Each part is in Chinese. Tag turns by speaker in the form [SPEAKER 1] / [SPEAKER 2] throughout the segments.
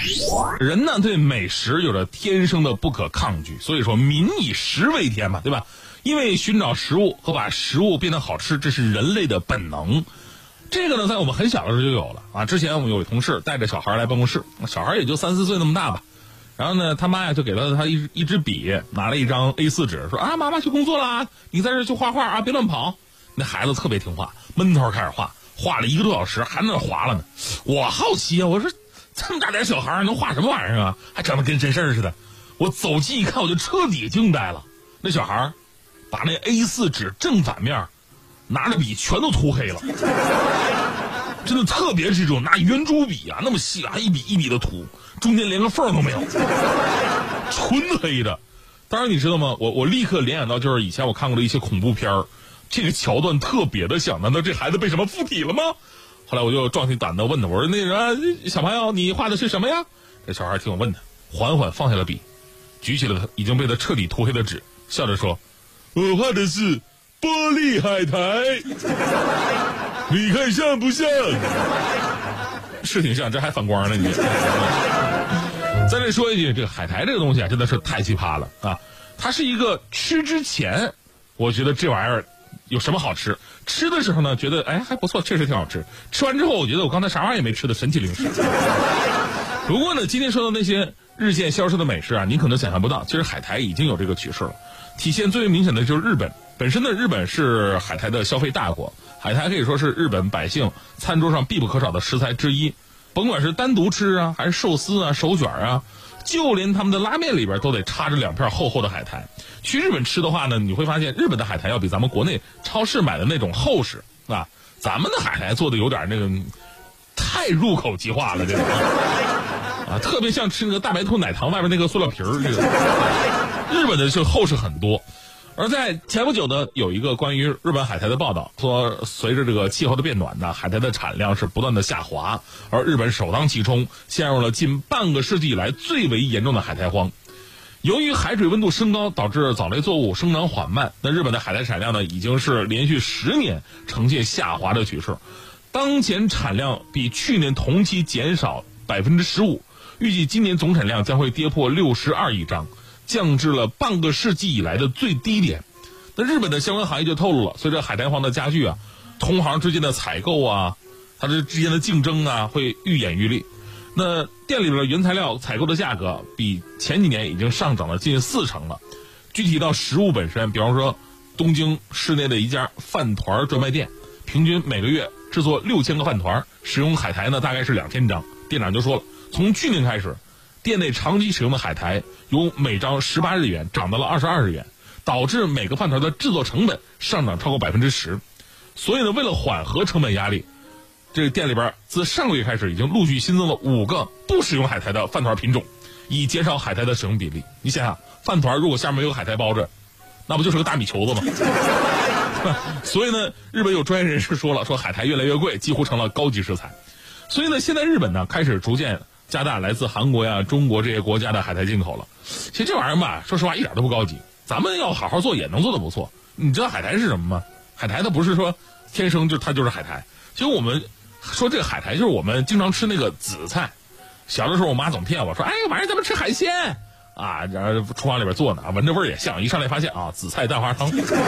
[SPEAKER 1] 人呢对美食有着天生的不可抗拒，所以说民以食为天嘛，对吧？因为寻找食物和把食物变得好吃，这是人类的本能。这个呢在我们很小的时候就有了啊。之前我们有位同事带着小孩来办公室，小孩也就3、4岁那么大吧，然后呢他妈呀就给了他一支笔，拿了一张 A4 纸，说啊妈妈去工作啦，你在这去画画啊，别乱跑。那孩子特别听话，闷头开始画，画了1个多小时还在那划了呢。我好奇啊，我说这么大点小孩能画什么玩意儿啊，还整得跟真事儿似的。我走近一看，我就彻底惊呆了。那小孩把那 A4 纸正反面拿着笔全都涂黑了，真的特别是这种拿圆珠笔啊，那么细啊，一笔一笔的涂，中间连个缝都没有，纯黑的。当然你知道吗，我立刻联想到就是以前我看过的一些恐怖片儿，这个桥段特别的像，难道这孩子被什么附体了吗？后来我就壮起胆子问他，我说那人小朋友你画的是什么呀？这小孩听我问他，缓缓放下了笔，举起了他已经被他彻底涂黑的纸，笑着说，我画的是玻璃海苔，你看像不像？是挺像，这还反光呢你。再来说一句，这个海苔这个东西啊，真的是太奇葩了啊！它是一个吃之前，我觉得这玩意儿有什么好吃？吃的时候呢，觉得哎还不错，确实挺好吃。吃完之后，我觉得我刚才啥玩意儿也没吃的神奇零食。不过呢，今天说到那些日渐消失的美食啊，您可能想象不到，其实海苔已经有这个趋势了。体现最为明显的就是日本，本身呢，日本是海苔的消费大国，海苔可以说是日本百姓餐桌上必不可少的食材之一。甭管是单独吃啊，还是寿司啊、手卷啊，就连他们的拉面里边都得插着2片厚厚的海苔。去日本吃的话呢，你会发现日本的海苔要比咱们国内超市买的那种厚实啊。咱们的海苔做的有点那个太入口即化了，这个啊，特别像吃那个大白兔奶糖外边那个塑料皮儿，这个日本的就厚实很多。而在前不久呢，有一个关于日本海苔的报道，说随着这个气候的变暖呢，海苔的产量是不断的下滑，而日本首当其冲，陷入了近半个世纪以来最为严重的海苔荒。由于海水温度升高，导致藻类作物生长缓慢，那日本的海苔产量呢，已经是连续10年呈现下滑的趋势。当前产量比去年同期减少15%，预计今年总产量将会跌破62亿张。降至了半个世纪以来的最低点。那日本的相关行业就透露了，随着海苔荒的加剧啊，同行之间的采购啊，它这之间的竞争啊会愈演愈烈。那店里边的原材料采购的价格比前几年已经上涨了近40%了。具体到食物本身，比方说东京市内的一家饭团专卖店，平均每个月制作6000个饭团，使用海苔呢大概是2000张。店长就说了，从去年开始，店内长期使用的海苔由每张18日元涨到了22日元，导致每个饭团的制作成本上涨超过10%。所以呢，为了缓和成本压力，这个店里边自上个月开始已经陆续新增了5个不使用海苔的饭团品种，以减少海苔的使用比例。你想想，饭团如果下面没有海苔包着，那不就是个大米球子吗？所以呢，日本有专业人士说了，说海苔越来越贵，几乎成了高级食材。所以呢，现在日本呢开始逐渐加大来自韩国呀、中国这些国家的海苔进口了。其实这玩意儿吧，说实话一点都不高级，咱们要好好做也能做得不错。你知道海苔是什么吗？海苔它不是说天生就它就是海苔。其实我们说这个海苔就是我们经常吃那个紫菜。小的时候我妈总骗我说，哎，晚上咱们吃海鲜啊，然后厨房里边做呢，闻着味儿也像，一上来发现啊，紫菜蛋花汤。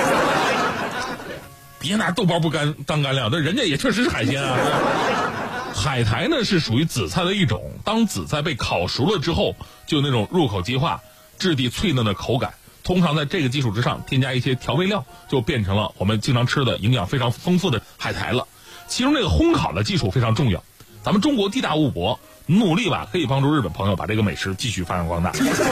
[SPEAKER 1] 别拿豆包不当干粮，但人家也确实是海鲜啊。海苔呢是属于紫菜的一种，当紫菜被烤熟了之后，就有那种入口即化、质地脆嫩的口感。通常在这个基础之上添加一些调味料，就变成了我们经常吃的营养非常丰富的海苔了。其中这个烘烤的技术非常重要，咱们中国地大物博，努力吧可以帮助日本朋友把这个美食继续发扬光大。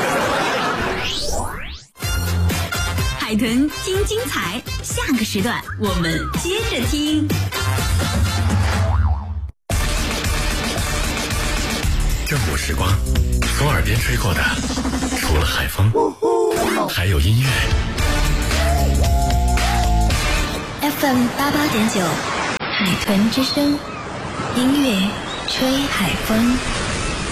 [SPEAKER 2] 海豚听精彩，下个时段我们接着听。
[SPEAKER 3] 正午时光，从耳边吹过的，除了海风，还有音乐。
[SPEAKER 4] FM 88.9，海豚之声，音乐吹海风。